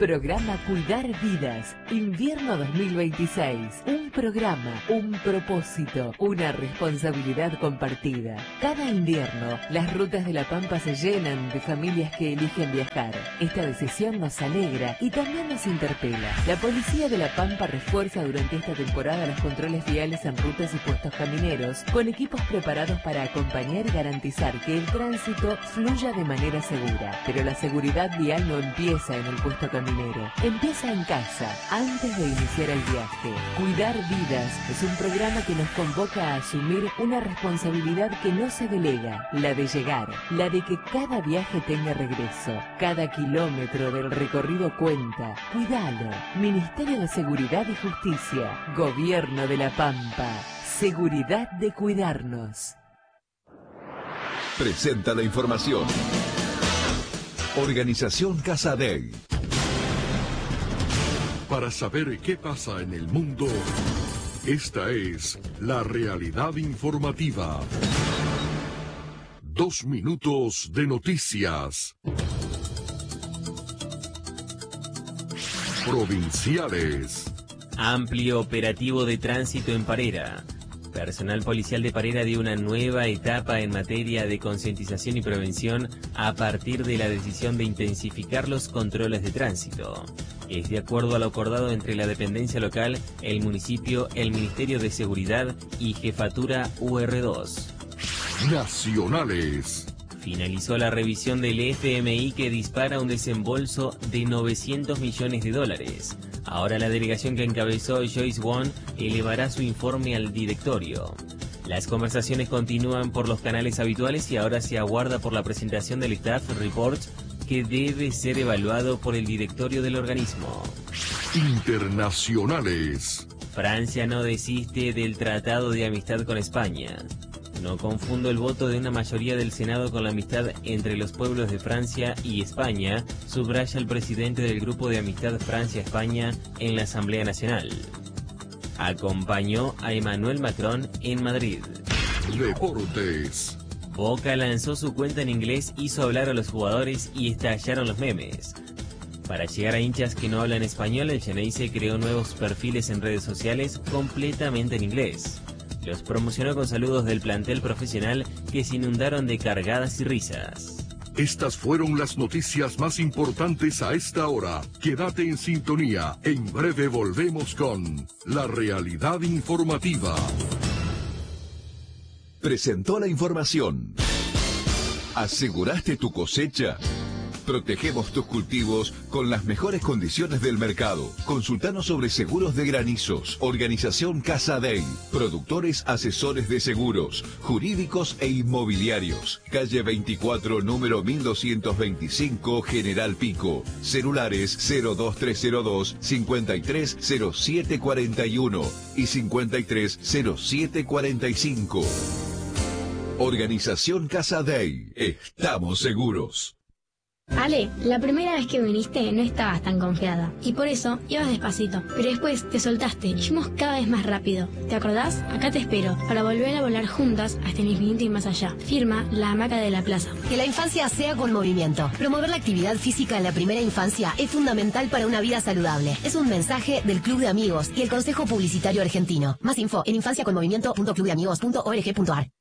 Programa Cuidar Vidas, Invierno 2026. Un programa, un propósito, una responsabilidad compartida. Cada invierno, las rutas de La Pampa se llenan de familias que eligen viajar. Esta decisión nos alegra y también nos interpela. La Policía de La Pampa refuerza durante esta temporada los controles viales en rutas y puestos camineros, con equipos preparados para acompañar y garantizar que el tránsito fluya de manera segura. Pero la seguridad vial no empieza en el puesto caminero. Empieza en casa, antes de iniciar el viaje. Cuidar Vidas es un programa que nos convoca a asumir una responsabilidad que no se delega, la de llegar, la de que cada viaje tenga regreso. Cada kilómetro del recorrido cuenta. Cuidalo. Ministerio de Seguridad y Justicia. Gobierno de La Pampa. Seguridad de cuidarnos. Presenta la información. Organización Casadei. Para saber qué pasa en el mundo, esta es la realidad informativa. 2 minutos de noticias. Provinciales. Amplio operativo de tránsito en Parera. Personal policial de Parera dio una nueva etapa en materia de concientización y prevención a partir de la decisión de intensificar los controles de tránsito. Es de acuerdo a lo acordado entre la dependencia local, el municipio, el Ministerio de Seguridad y Jefatura UR2. Nacionales. Finalizó la revisión del FMI que dispara un desembolso de $900 millones. Ahora la delegación que encabezó Joyce Wong elevará su informe al directorio. Las conversaciones continúan por los canales habituales y ahora se aguarda por la presentación del Staff Report, que debe ser evaluado por el directorio del organismo. Internacionales. Francia no desiste del Tratado de Amistad con España. No confundo el voto de una mayoría del Senado con la amistad entre los pueblos de Francia y España, subraya el presidente del Grupo de Amistad Francia-España en la Asamblea Nacional. Acompañó a Emmanuel Macron en Madrid. Deportes. Boca lanzó su cuenta en inglés, hizo hablar a los jugadores y estallaron los memes. Para llegar a hinchas que no hablan español, el Xeneize creó nuevos perfiles en redes sociales completamente en inglés. Los promocionó con saludos del plantel profesional que se inundaron de cargadas y risas. Estas fueron las noticias más importantes a esta hora. Quédate en sintonía. En breve volvemos con La Realidad Informativa. Presentó la información. ¿Aseguraste tu cosecha? Protegemos tus cultivos con las mejores condiciones del mercado. Consultanos sobre seguros de granizos. Organización Casadei. Productores asesores de seguros, jurídicos e inmobiliarios. Calle 24, número 1225, General Pico. Celulares 02302 530741 y 530745. Organización Casadei. Estamos seguros. Ale, la primera vez que viniste no estabas tan confiada y por eso ibas despacito, pero después te soltaste y fuimos cada vez más rápido. ¿Te acordás? Acá te espero para volver a volar juntas hasta el infinito y más allá. Firma La Hamaca de la Plaza. Que la infancia sea con movimiento. Promover la actividad física en la primera infancia es fundamental para una vida saludable. Es un mensaje del Club de Amigos y el Consejo Publicitario Argentino. Más info en infanciaconmovimiento.clubdeamigos.org.ar.